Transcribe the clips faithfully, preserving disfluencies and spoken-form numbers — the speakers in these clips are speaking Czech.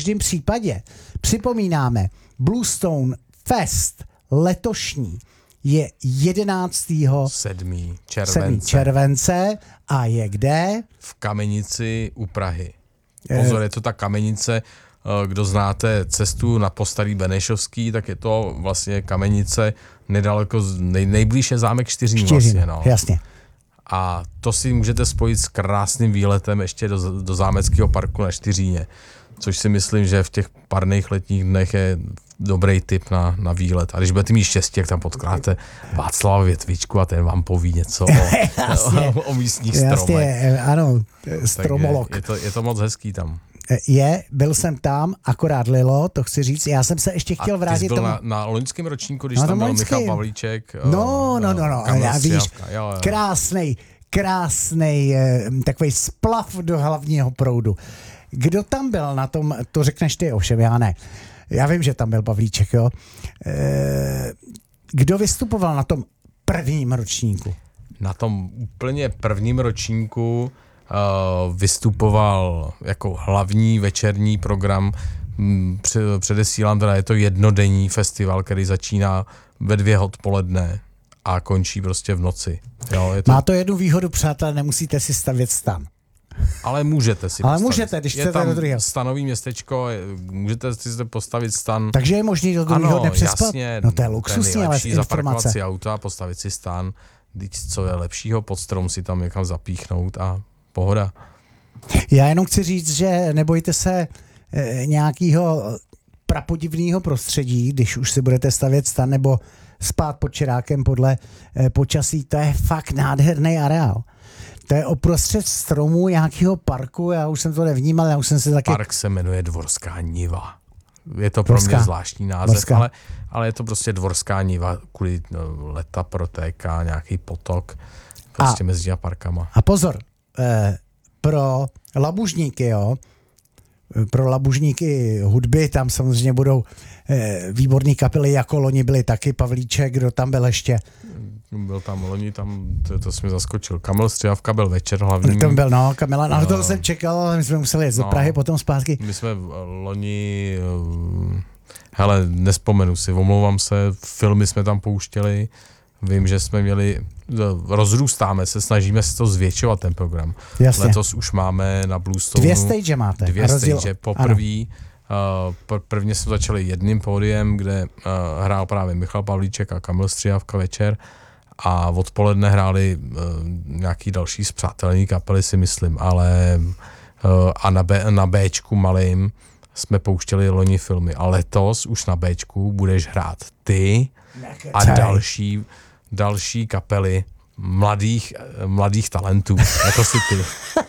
každém případě připomínáme, Bluestone Fest letošní je jedenáctého července. července a je kde? V Kamenici u Prahy. Pozor, je to ta Kamenice, kdo znáte cestu na Postarý Benešovský, tak je to vlastně Kamenice nedaleko, nej, nejblíž je zámek Štiřín. Štiřín, vlastně, no. jasně. A to si můžete spojit s krásným výletem ještě do, do zámeckého parku na Štiříně, což si myslím, že v těch parných letních dnech je dobrý tip na, na výlet. A když budete mít štěstí, jak tam potkáte Václava Větvičku a ten vám poví něco o, o, o místních stromech. Jasně, ano, stromolog. Je, je, to, je to moc hezký tam. Je, byl jsem tam, akorát lilo, to chci říct. Já jsem se ještě chtěl vrátit. A ty jsi byl tomu... na, na loňském ročníku, když no, tam byl loňským. Michal Pavlíček. No, no, no, no, já víš, krásnej, krásnej takovej splav do hlavního proudu. Kdo tam byl na tom, to řekneš ty, ovšem já ne. Já vím, že tam byl Pavlíček, jo. Kdo vystupoval na tom prvním ročníku? Na tom úplně prvním ročníku uh, vystupoval jako hlavní večerní program. Předesílám, teda je to jednodenní festival, který začíná ve dvě odpoledne a končí prostě v noci. Jo, je to... Má to jednu výhodu, přátelé, nemusíte si stavět stan. Ale můžete si Ale postavit. můžete, když chcete do druhého. Stanový městečko, můžete si postavit stan. Takže je možný do druhého dne přespat? Jasně, no to je luxusní, ale zaparkovat si auto a postavit si stan. Teď co je lepšího, pod strom si tam někam zapíchnout a pohoda. Já jenom chci říct, že nebojte se e, nějakého prapodivného prostředí, když už si budete stavět stan nebo spát pod čerákem podle e, počasí, to je fakt nádherný areál. To je uprostřed stromů nějakého parku, já už jsem to nevnímal, já už jsem si taky... Park se jmenuje Dvorská niva. Je to pro Dvorská. Mě zvláštní název, ale, ale je to prostě Dvorská niva, kvůli no, leta protéká nějaký potok prostě a, mezi těma parkama. A pozor, eh, pro labužníky, jo, pro labužníky hudby, tam samozřejmě budou eh, výborný kapely, jako loni byli taky Pavlíček, kdo tam byl ještě? Byl tam loni, tam, to, to jsi mi zaskočil. Kamil Střihavka byl večer hlavní. To byl, no, Kamila, na no, to jsem čekal, ale my jsme museli jet no, do Prahy, potom zpátky. My jsme loni, hele, nespomenu si, omlouvám se, filmy jsme tam pouštěli, vím, že jsme měli, rozrůstáme se, snažíme se to zvětšovat ten program. Jasně. Letos už máme na Bluestone. Dvě stage máte. Dvě stage, poprvý. Uh, prvně jsme začali jedným pódiem, kde uh, hrál právě Michal Pavlíček a Kamil Střihavka večer a odpoledne hráli uh, nějaký další spřátelní kapely, si myslím, ale uh, a na, B, na Bčku malým jsme pouštěli loni filmy a letos už na Bčku budeš hrát ty a další, další kapely mladých, mladých talentů, jako si ty.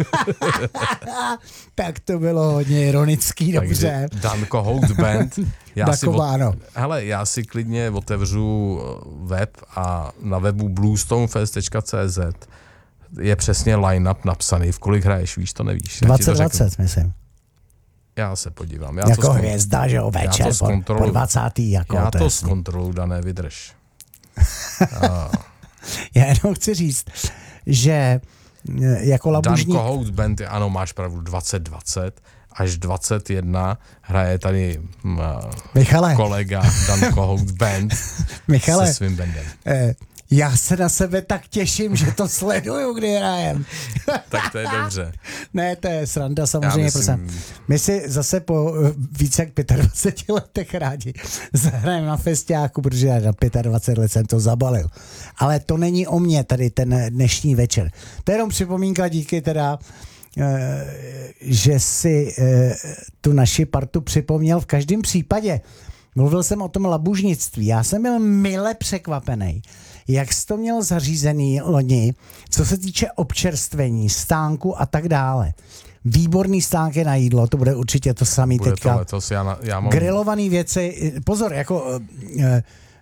Tak to bylo hodně ironický, dobře. Danko Hout Band. Já si, od, hele, já si klidně otevřu web a na webu bluestonefest tečka cé zet je přesně line-up napsaný, v kolik hraješ, víš, to nevíš. dvacet dvacet, myslím. Já se podívám. Já jako to hvězda, že jo, večer po, po dvacátý Jako já to, to zkontroluji, Dané, vydrž. a... Já jenom chci říct, že jako labužník... Danko Hout Band, ano, máš pravdu, dvacet dvacet až dvacet jedna hraje tady uh, Michale. kolega Danko Hout Band Michale, se svým bandem. Eh, já se na sebe tak těším, že to sleduju, kdy hrajem. Tak to je dobře. Ne, to je sranda samozřejmě. Myslím... My si zase po více jak dvaceti pěti letech rádi zahrajeme na festiáku, protože já na dvacet pět let jsem to zabalil. Ale to není o mě tady ten dnešní večer. To je jenom připomínka, díky teda, že si tu naši partu připomněl. V každém případě mluvil jsem o tom labužnictví. Já jsem byl mile překvapený, jak jsi to měl zařízený loni, co se týče občerstvení, stánku a tak dále. Výborný stánky na jídlo, to bude určitě to samý bude teďka. To letos, já, na, já mám... Grilovaný věci, pozor, jako uh, uh,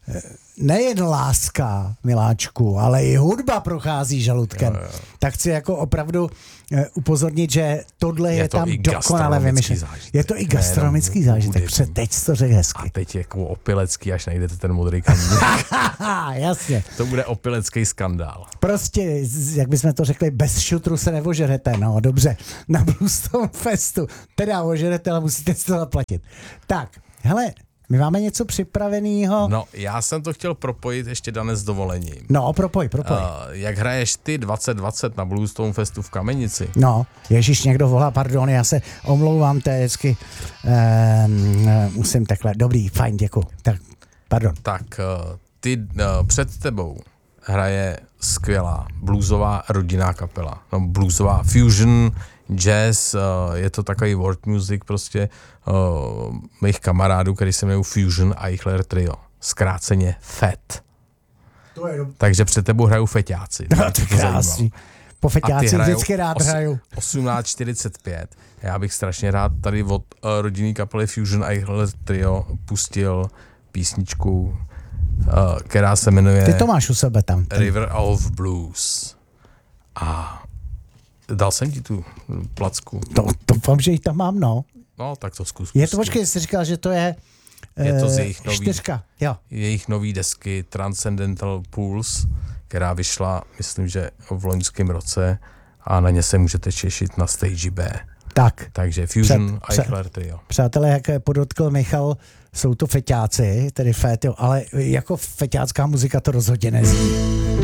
nejen láska, miláčku, ale i hudba prochází žaludkem. Jo, jo. Tak chci jako opravdu upozornit, že tohle je, je to tam dokonale vymyšlené. Je to i gastronomický zážitek, protože teď jsi to řekl hezky. A teď je jako opilecký, až najdete ten modrý kamínek. Jasně. To bude opilecký skandál. Prostě, jak bychom to řekli, bez šutru se neožerete, no dobře, na Bluestone Festu. Teda ožerete, ale musíte si to zaplatit. Tak, hele, my máme něco připraveného. No, já jsem to chtěl propojit ještě, Dane, s dovolením. No, propoj, propoj. Uh, jak hraješ ty dvacet dvacet na Bluestone Festu v Kamenici? No, ježiš, někdo volá, pardon, já se omlouvám, to je vždycky, uh, musím takhle, dobrý, fajn, děkuji. Tak, pardon. Tak, uh, ty uh, před tebou hraje skvělá bluesová rodinná kapela. No, bluesová fusion, jazz, uh, je to takový world music prostě uh, mých kamarádů, který se jmenují Fusion a Eichler Trio. Zkráceně F E T. To je Takže před tebou hrajou feťáci. No, to krásný. Po feťácích vždycky rád os, hraju. osmnáct čtyřicet pět. Já bych strašně rád tady od uh, rodinný kapely Fusion a Eichler Trio pustil písničku, uh, která se jmenuje Ty to máš u sebe tam. Ten. River of Blues. A dal jsem ti tu placku. To, to vám, že ji tam mám, no. No, tak to zkus. Je to, počkej, jsi říkal, že to je, je to z jejich nový, čtyřka, jo. Jejich nový desky Transcendental Pulse, která vyšla, myslím, že v loňském roce a na ně se můžete těšit na stage B. Tak. Takže Fusion a Eichler Trio. Přátelé, jak podotkl Michal, jsou to feťáci, tedy F E T, ale jako feťácká muzika to rozhodně nezní.